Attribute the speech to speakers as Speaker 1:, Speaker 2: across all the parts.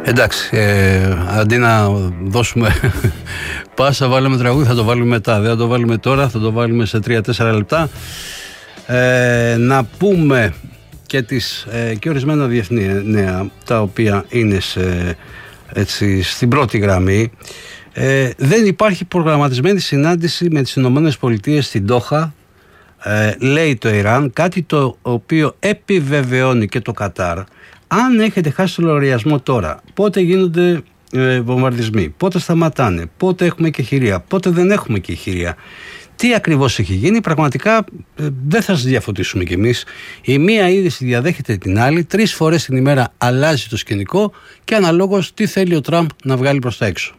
Speaker 1: Εντάξει, αντί να δώσουμε πάσα, βάλουμε τραγούδι, θα το βάλουμε μετά. Δεν θα το βάλουμε τώρα, θα το βάλουμε σε 3-4 λεπτά. Να πούμε και ορισμένα διεθνή νέα, τα οποία είναι στην πρώτη γραμμή. Δεν υπάρχει προγραμματισμένη συνάντηση με τις ΗΠΑ στην Ντόχα, λέει το Ιράν, κάτι το οποίο επιβεβαιώνει και το Κατάρ. Αν έχετε χάσει το λογαριασμό τώρα, πότε γίνονται βομβαρδισμοί, πότε σταματάνε, πότε έχουμε κεχηρία, πότε δεν έχουμε κεχηρία, τι ακριβώς έχει γίνει, πραγματικά δεν θα σας διαφωτίσουμε κι εμείς. Η μία είδηση διαδέχεται την άλλη, 3 φορές την ημέρα αλλάζει το σκηνικό και αναλόγως τι θέλει ο Τραμπ να βγάλει προς τα έξω.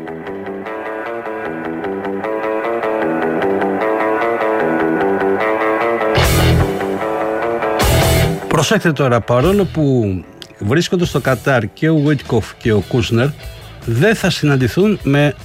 Speaker 1: Προσέξτε τώρα, παρόλο που βρίσκονται στο Κατάρ και ο Βίτκοφ και ο Κούσνερ, δεν θα συναντηθούν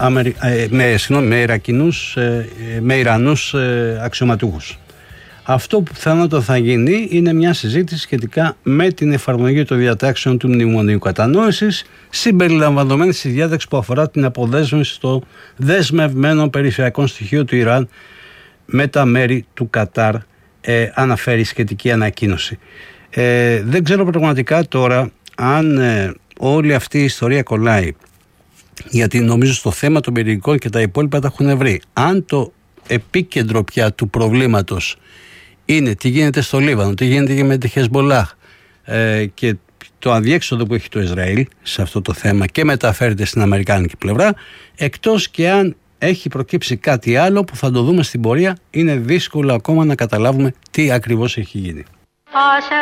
Speaker 1: με Ιρανούς αξιωματούχους. Αυτό που πιθανότατα θα γίνει είναι μια συζήτηση σχετικά με την εφαρμογή των διατάξεων του Μνημονίου Κατανόησης, συμπεριλαμβανομένης στη διάταξη που αφορά την αποδέσμευση στο δεσμευμένο περιφερειακό στοιχείο του Ιράν με τα μέρη του Κατάρ, αναφέρει σχετική ανακοίνωση. Δεν ξέρω πραγματικά τώρα αν όλη αυτή η ιστορία κολλάει, γιατί νομίζω στο θέμα των πυρηνικών και τα υπόλοιπα τα έχουν βρει. Αν το επίκεντρο πια του προβλήματος είναι τι γίνεται στο Λίβανο, τι γίνεται και με τη Χεσμολάχ και το αδιέξοδο που έχει το Ισραήλ σε αυτό το θέμα και μεταφέρεται στην αμερικάνικη πλευρά, εκτός και αν έχει προκύψει κάτι άλλο που θα το δούμε στην πορεία, είναι δύσκολο ακόμα να καταλάβουμε τι ακριβώς έχει γίνει.